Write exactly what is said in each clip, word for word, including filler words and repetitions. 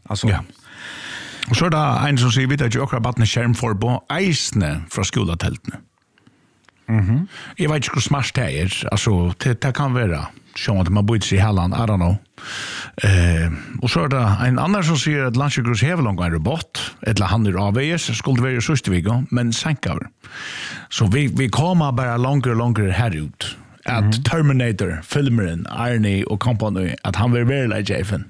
Alltså ja. Och så är det en som säger vi att jag har varit en skärm för på eisne från skolatältene. Mhm. Jag vet inte hur smart det är. Alltså, det, det kan vara så att man bor i Halland, I don't know. Eh, och så är det en annan som säger att Landsjøgrus hever långt en robot, eller han är A V S, skulle vara sista veckan, men sänkar. Så vi, vi kommer bara långre och långre här ut. Att mm. Terminator, filmeren, Arnie och company, att han vill vara Jeffen.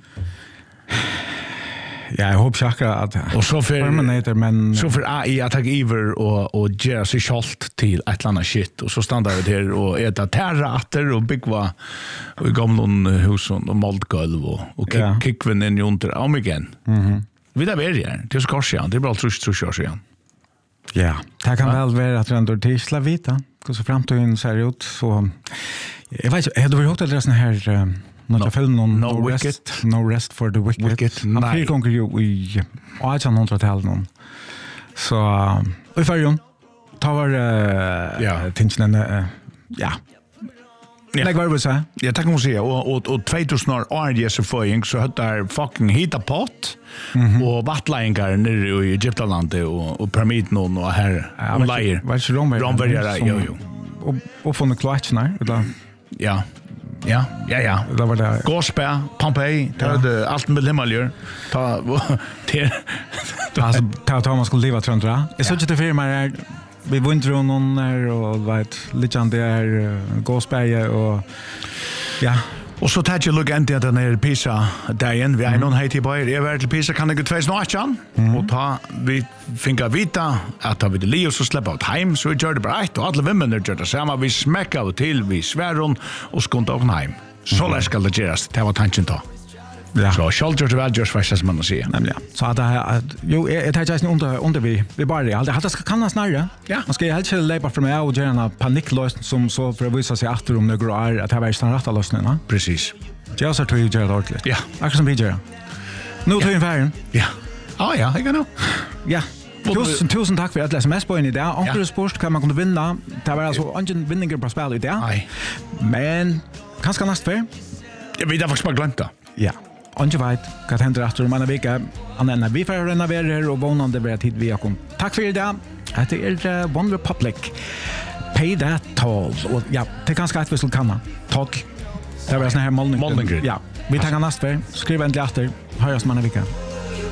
Ja, jag hoppas akkurat att och så för Terminator, men så för A I att ta iver och och göra sig självt till ett annat shit och så stannar det här och äta terrater och byggva och gamla hus och moldgolv och och kick, ja. kickven in under om igen. Mhm. Vi där är det. Det är så kanske det är bara trust trust körs igen. Ja, det kan väl vara att ändå till slavita. Hur så framtiden ser ut så jag vet inte, hade vi hört att det är sån här några film någon no, no rest no rest for the wicked. wicked. Nej. Gånger ju i artonhundratalet någon. Så i färjan tar var ja, tingen uh, ja. Ja. Nej, vad vill säga? Jag tänker säga och och och tvåtusen år är så förring så hade där fucking hita pot mm-hmm. och vattlingar nere i Egyptalandet och och pyramiden och här ja, och lejer. Vad är Rom? Romvärjare jo jo. Och och från kloacherna eller ja. Ja, ja, ja. Det var det. Gåsberg, Pompeji, det ja. Hade allt med Himalajor. Ta till alltså ta ta man skulle leva tror jag. Jag såg inte firma här. Vi var inte runt någon där och vet lite an det är Gåsberg och ja. Och så tar jag lugg inte att den är Pisa dagen. Vi är någon hej till på er. Jag var till Pisa kan det gå två snart och ta vi finka vita att ha vi det Leo så släppa ut hem så vi gör det bara ett och alla vänner gör det samma vi smäcka och till vi sväron och skonta och hem. Så lär ska det göras. Det var tanken då. Ja. Så shoulder to value just vad man säger. Nämligen. Så att det jo jag tar just under under vi vi bara det. Det ska kan snarare. Ja. Man ska helt enkelt lägga från mig och göra en paniklösning som så för att visa sig efter om det går att det var stanna rätta lösningen. Precis. Jag sa till göra det ordentligt. Ja. Akkurat som vi gör. Nu tar vi färden. Ja. Ja, ja, jag kan nog. Ja. Tusen, tusen tack för att läsa mest på en idé. Onkel ja. Sport kan man kunna vinna. Det var alltså ingen vinningar på spel i det. Nej. Men kanske nästa för. Jag vet faktiskt bara glömt det. Ja. Anke vet vad händer efter man vecka. Anna vi får renovera här och vånande vara tid vi kom. Tack för det. Det är One Republic. Pay that toll. Och ja, det kan ska ett vissel kanna. Toll. Det var sån här målning. Målning. Ja. Vi tar nästa för. Skriv en efter. Höras man vecka.